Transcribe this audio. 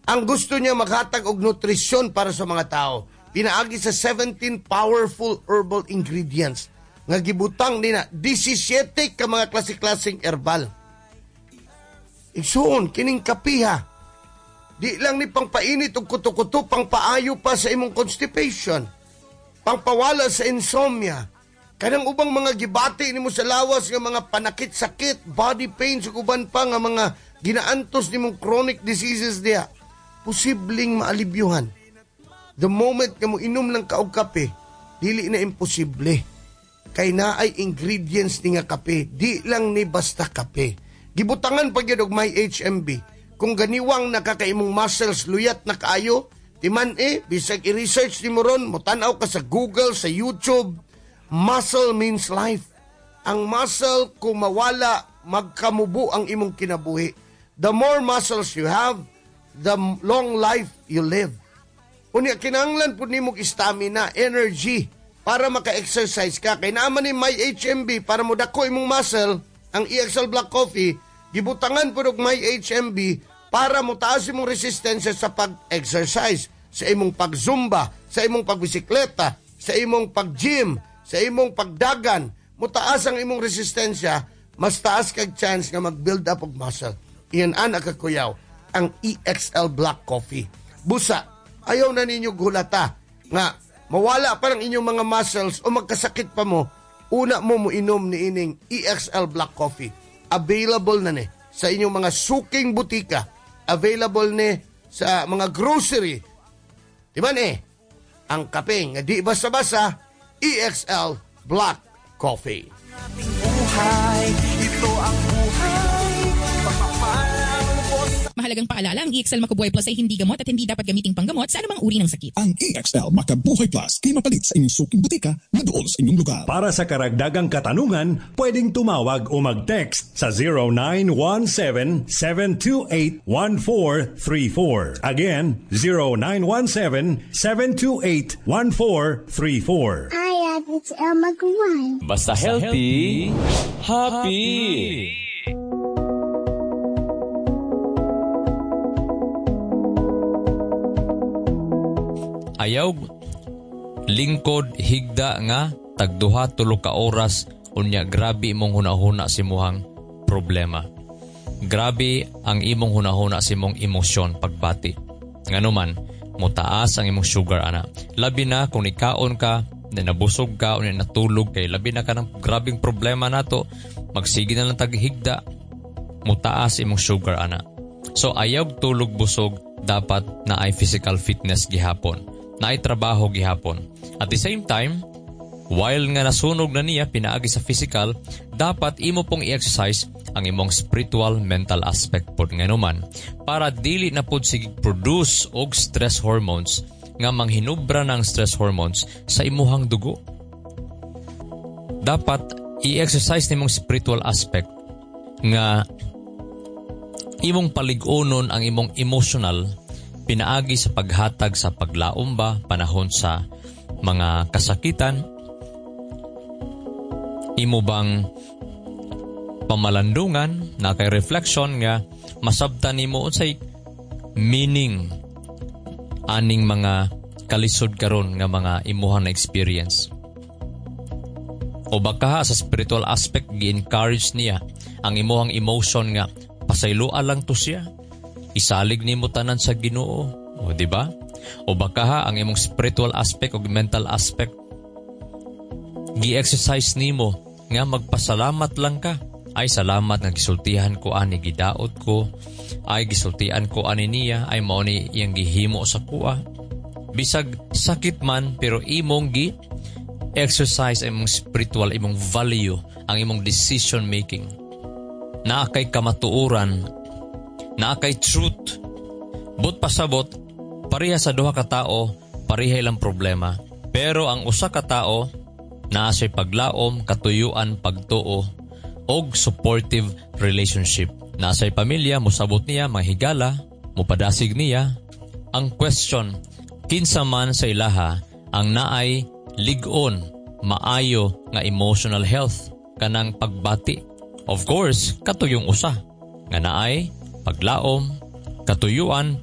Ang gusto niya maghatag og nutrisyon para sa mga tao. Pinaagi sa 17 powerful herbal ingredients nga gibutang nina 17 ka mga klase-klaseng herbal. Igsuon kining kapiha. Di lang ni pangpainit og kuto-kuto, pangpaayo pa sa imong constipation. Pangpawala sa insomnia. Kanang ubang mga gibati nimo sa lawas nga mga panakit-sakit, body pains ug uban pa nga mga ginaantos nimong chronic diseases diha, posibleng maalibyuhan. The moment nga mo inom ng kaog kape, dili na imposible. Kay naay ingredients ni nga kape, di lang ni basta kape. Gibutangan pag yun og may HMB. Kung ganiwang nakakaimong muscles luyat na kaayo, timan bisag i-research ni mo ron, mutanaw ka sa Google, sa YouTube. Muscle means life. Ang muscle, kung mawala, magkamubo ang imong kinabuhi. The more muscles you have, the long life you live. Unya, kinahanglan po ni mong stamina, energy, para maka-exercise ka. Kaya naman ni may HMB, para mo dako imong muscle, ang EXL Black Coffee, gibutangan po ng may HMB, para mo taas imong resistensya sa pag-exercise, sa imong pag-zumba, sa imong pagbisikleta, sa imong pag-gym, sa imong pagdagan, mo taas ang imong resistensya, mas taas kag chance nga mag-build up og muscle. Iyan ang kakuyaw, ang EXL Black Coffee. Busa, ayaw na ninyo gulata nga mawala pa ng inyong mga muscles o magkasakit pa mo, una mo inom ni ining EXL Black Coffee. Available na ni sa inyong mga suking butika. Available ni sa mga grocery. Diba ang kape nga di basa-basa, EXL Black Coffee. Buhay, ito ang buhay. Mahalagang paalala, ang EXL Makabuhay Plus ay hindi gamot at hindi dapat gamiting panggamot sa anumang uri ng sakit. Ang EXL Makabuhay Plus ay mapalit sa inyong suking butika na doon sa inyong lugar. Para sa karagdagang katanungan, pwedeng tumawag o mag-text sa 0917-728-1434. Again, 0917-728-1434. Hi, it's El Magaway. Basta healthy, happy. Ayaw lingkod higda nga tagduha tulo ka oras unya grabe imong hunahuna si muhang problema. Grabe ang imong hunahuna si mong emosyon pagbati. Nganuman motaas ang imong sugar ana. Labi na kung nikaon ka, nabusog ka o natulog kay labi na ka ng grabing problema nato, magsige na lang taghigda, motaas imong sugar ana. So ayaw tulog busog, dapat na ay physical fitness gihapon. Na ay trabaho gihapon. At the same time, while nga nasunog na niya pinaagi sa physical, dapat imo pong i-exercise ang imong spiritual mental aspect pod nganuman para dili na pod sige produce og stress hormones nga manghinubra ng stress hormones sa imuhang dugo. Dapat i-exercise nimong spiritual aspect nga imong palig-onon ang imong emotional pinaagi sa paghatag sa paglaom ba panahon sa mga kasakitan. Imo bang pamalandungan na kay reflection nga masabtan nimo unsay meaning aning mga kalisod karon nga mga imuhang na experience. O baka sa spiritual aspect gi-encourage niya ang imuhang emotion nga pasayloan lang to siya. Isalig nimo tanan sa Ginoo, o di ba? O baka ang imong spiritual aspect o mental aspect gi-exercise nimo nga magpasalamat lang ka. Ay salamat nga gisultihan ko ani gidaot ko, ay gisultihan ko ani niya, ay mao ni iyang gihimo sa kuha. Bisag sakit man pero imong gi exercise imong spiritual, imong value, ang imong decision making. Na kay kamatuoran, na kay truth. But pasabot, pareha sa duha ka tao, pareha lang problema. Pero ang usa ka tao, naa siya'y paglaom, katuyuan, pagtuo, og supportive relationship. Naa siya'y pamilya, musabot niya, mahigala, mupadasig niya. Ang question, kinsa man sa ilaha, ang naay lig-on, maayo nga emotional health, kanang pagbati. Of course, katuyong usa, nga naay paglaom, katuyuan,